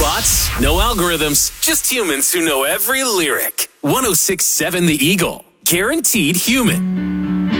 bots, no algorithms, just humans who know every lyric. 106.7 The Eagle. Guaranteed human.